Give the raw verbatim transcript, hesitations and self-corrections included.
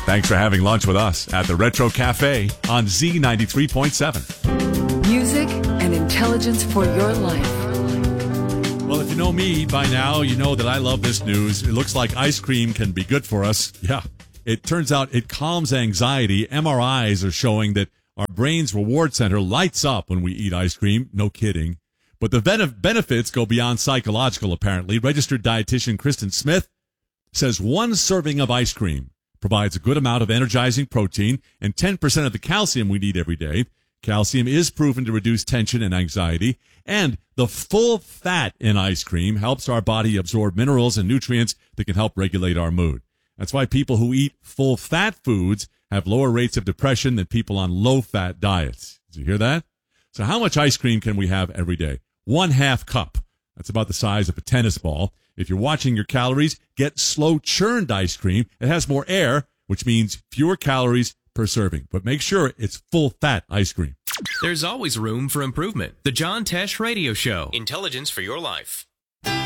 Thanks for having lunch with us at the Retro Cafe on Z ninety-three point seven. Music and intelligence for your life. Well, if you know me by now, you know that I love this news. It looks like ice cream can be good for us. Yeah. It turns out it calms anxiety. M R Is are showing that our brain's reward center lights up when we eat ice cream. No kidding. But the benef- benefits go beyond psychological, apparently. Registered dietitian Kristen Smith says one serving of ice cream provides a good amount of energizing protein and ten percent of the calcium we need every day. Calcium is proven to reduce tension and anxiety, and the full fat in ice cream helps our body absorb minerals and nutrients that can help regulate our mood. That's why people who eat full fat foods have lower rates of depression than people on low fat diets. Did you hear that? So how much ice cream can we have every day? One half cup. That's about the size of a tennis ball. If you're watching your calories, get slow churned ice cream. It has more air, which means fewer calories per serving. But make sure it's full fat ice cream. There's always room for improvement. The John Tesh Radio Show. Intelligence for your life.